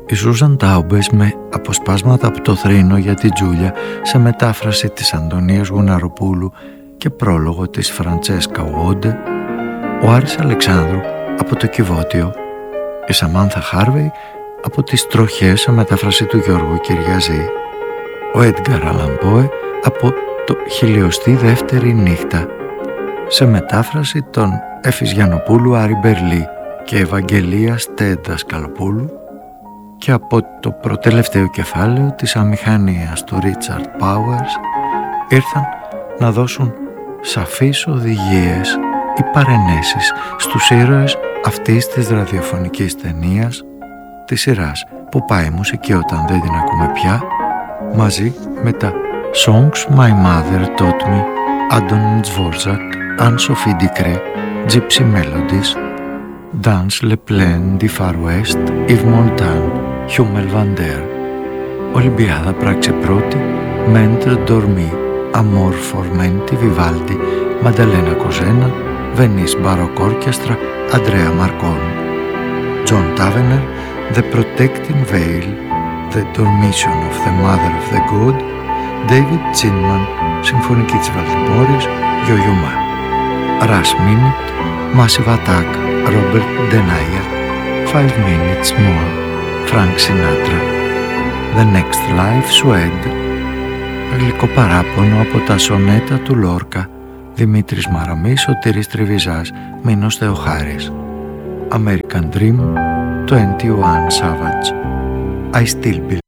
Η Σούζαν Τάουμπες με αποσπάσματα από το Θρήνο για την Τζούλια σε μετάφραση της Αντωνίας Γουναροπούλου και πρόλογο της Φραντσέσκα Ουόντε, ο Άρης Αλεξάνδρου από το Κιβώτιο, η Σαμάνθα Χάρβεϊ από τις Τροχές σε μετάφραση του Γιώργου Κυριαζή, ο Έντγκαρ Αλαν Πόε από το 1002η νύχτα σε μετάφραση των Εφης Γιαννοπούλου, Άρη Μπερλή και Ευαγγελίας Τέντα Σκαλοπούλου και από το προτελευταίο κεφάλαιο της αμηχανίας του Ρίτσαρντ Πάουερς ήρθαν να δώσουν σαφείς οδηγίες ή παρενέσεις στους ήρωες αυτής της ραδιοφωνικής ταινίας, της σειράς που πάει η μουσική όταν δεν την ακούμε πια, μαζί με τα Songs My Mother Taught Me, Antonin Dvorak, Anne-Sophie Ducré, Gypsy Melodies, Dans Le Plein du Far West, Yves Montand, Hummel van der. Ολυμπιάδα πράξη πρώτη, Mentre Dormi, Amor Formenti, Vivaldi, Maddalena Cosena, Venice Baroque Orchestra, Andrea Marconi. John Tavener, The Protecting Veil, The Dormition of the Mother of the God, David Zinman, Συμφωνική της Βαλτιμόρης, Γιογιουμά. Rush Minute, Massive Attack, Robert Denaya, 5 Minutes More, Frank Sinatra. The Next Life, Suede. Γλυκό παράπονο από τα σονέτα του Λόρκα, Δημήτρης Μαραμής, Σωτήρης Τριβιζάς, Μίνος Θεοχάρης. American Dream, 21 Savage. I Still Believe.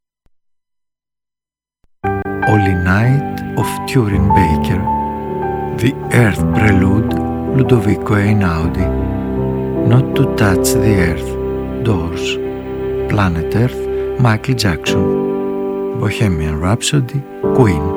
Holy Night of Turin Baker. The Earth Prelude, Ludovico Einaudi. Not to Touch the Earth, Doors. Planet Earth, Michael Jackson. Bohemian Rhapsody, Queen.